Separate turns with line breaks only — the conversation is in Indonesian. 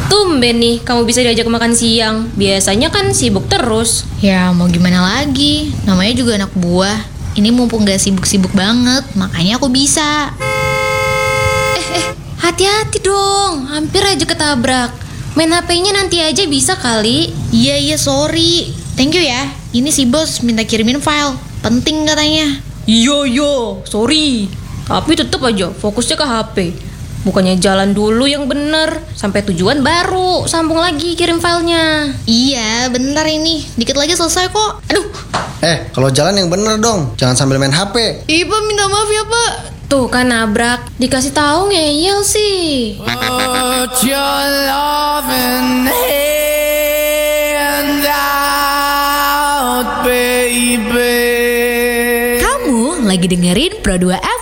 Tumben nih kamu bisa diajak makan siang. Biasanya kan sibuk terus.
Ya mau gimana lagi, namanya juga anak buah. Ini mumpung gak sibuk-sibuk banget, makanya aku bisa.
Hati-hati dong, hampir aja ketabrak. Main HP-nya nanti aja bisa kali.
Iya sorry. Thank you ya. Ini si bos minta kirimin file, penting katanya.
Iya, sorry. Tapi tetep aja fokusnya ke HP. Bukannya jalan dulu yang bener, sampai tujuan baru sambung lagi kirim filenya.
Iya bentar ini, dikit lagi selesai kok. Aduh.
Kalau jalan yang bener dong, jangan sambil main HP.
Iya Pak, minta maaf ya Pak.
Tuh kan nabrak, dikasih tahu ngeyel sih.
Put your loving hand out, baby.
Kamu lagi dengerin Pro 2